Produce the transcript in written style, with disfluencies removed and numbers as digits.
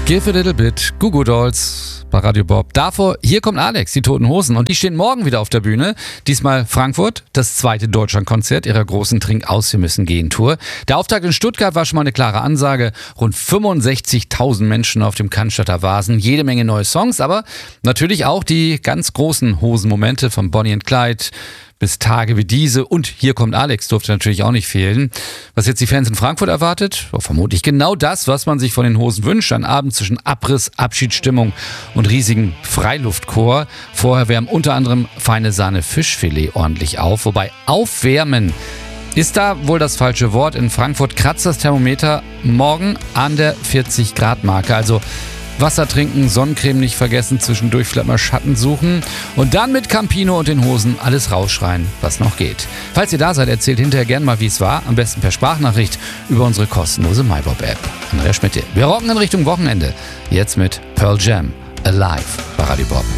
Give a Little Bit, Goo Goo Dolls bei Radio Bob. Davor, hier kommt Alex, die Toten Hosen. Und die stehen morgen wieder auf der Bühne. Diesmal Frankfurt, das zweite Deutschlandkonzert ihrer großen Trink-aus-Wir-müssen-gehen-Tour. Der Auftakt in Stuttgart war schon mal eine klare Ansage. Rund 65.000 Menschen auf dem Cannstatter Wasen. Jede Menge neue Songs, aber natürlich auch die ganz großen Hosenmomente von Bonnie und Clyde bis Tage wie diese. Und hier kommt Alex, durfte natürlich auch nicht fehlen. Was jetzt die Fans in Frankfurt erwartet? Oh, vermutlich genau das, was man sich von den Hosen wünscht. Ein Abend zwischen Abriss, Abschiedsstimmung und riesigen Freiluftchor. Vorher wärmen unter anderem feine Sahne Fischfilet ordentlich auf. Wobei aufwärmen ist da wohl das falsche Wort. In Frankfurt kratzt das Thermometer morgen an der 40-Grad-Marke. Also Wasser trinken, Sonnencreme nicht vergessen, zwischendurch vielleicht mal Schatten suchen und dann mit Campino und den Hosen alles rausschreien, was noch geht. Falls ihr da seid, erzählt hinterher gerne mal, wie es war. Am besten per Sprachnachricht über unsere kostenlose MyBob-App. Andrea Schmidt. Wir rocken in Richtung Wochenende. Jetzt mit Pearl Jam, Alive bei Radio Bob.